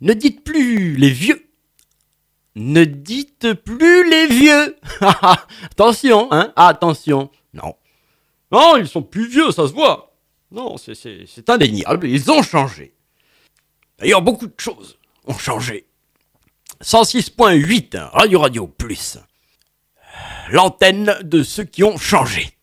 Ne dites plus les vieux. Ne dites plus les vieux. Attention, hein. Attention. Non. Non, ils sont plus vieux, ça se voit. Non, c'est indéniable, ils ont changé. D'ailleurs, beaucoup de choses ont changé. 106.8, Radio Plus. L'antenne de ceux qui ont changé.